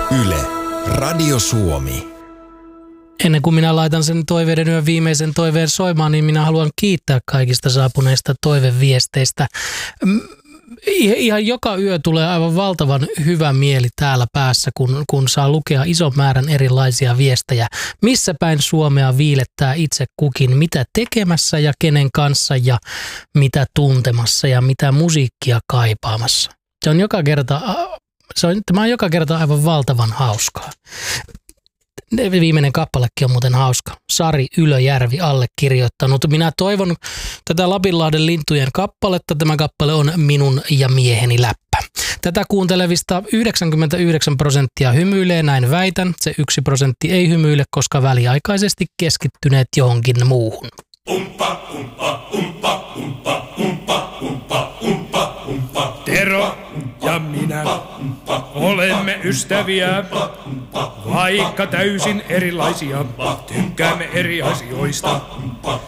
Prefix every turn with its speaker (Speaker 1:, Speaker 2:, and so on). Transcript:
Speaker 1: Yle, Radio Suomi.
Speaker 2: Ennen kuin minä laitan sen toiveiden yön viimeisen toiveen soimaan, niin minä haluan kiittää kaikista saapuneista toiveviesteistä. Ihan joka yö tulee aivan valtavan hyvä mieli täällä päässä, kun saa lukea ison määrän erilaisia viestejä. Missä päin Suomea viilettää itse kukin, mitä tekemässä ja kenen kanssa ja mitä tuntemassa ja mitä musiikkia kaipaamassa. Tämä on joka kerta aivan valtavan hauskaa. Viimeinen kappalekin on muuten hauska. Sari Ylöjärvi allekirjoittanut. Minä toivon tätä Lapinlahden lintujen kappaletta. Tämä kappale on Minun ja mieheni läppä. Tätä kuuntelevista 99% hymyilee, näin väitän. Se 1% ei hymyile, koska väliaikaisesti keskittyneet johonkin muuhun.
Speaker 3: Tero ja minä olemme ystäviä, vaikka täysin erilaisia, tykkäämme eri asioista.